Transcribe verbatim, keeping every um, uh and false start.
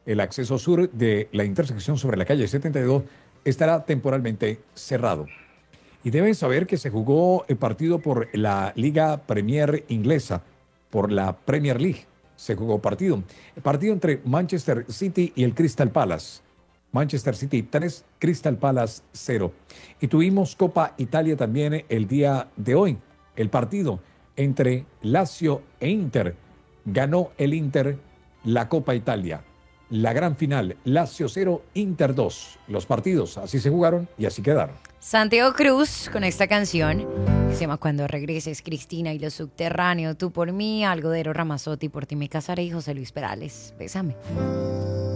el acceso sur de la intersección sobre la calle setenta y dos estará temporalmente cerrado. Y deben saber que se jugó el partido por la Liga Premier inglesa, por la Premier League. Se jugó partido. El partido entre Manchester City y el Crystal Palace. Manchester City tres, Crystal Palace cero. Y tuvimos Copa Italia también el día de hoy. El partido entre Lazio e Inter. Ganó el Inter la Copa Italia. La gran final, Lazio cero, Inter dos. Los partidos así se jugaron y así quedaron. Santiago Cruz con esta canción que se llama Cuando regreses, Cristina y lo subterráneo, tú por mí, Algodero Ramazotti, por ti me casaré y José Luis Perales. Bésame.